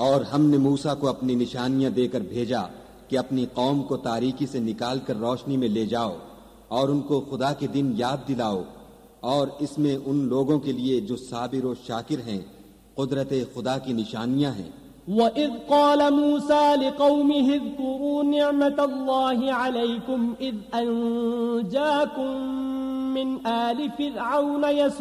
और हमने मूसा को अपनी निशानियां देकर भेजा कि अपनी कौम को तारीकी से निकाल कर रोशनी में ले जाओ और उनको खुदा के दिन याद दिलाओ, और इसमें उन लोगों के लिए जो साबिर और शाकिर हैं कुदरत खुदा की निशानियां हैं। वइज़ क़ाल मूसा लिक़ौमिहि इज़्कुरू निअमतल्लाहि अलैकुम इज़ अंजाकुम मिन आलि फ़िरऔन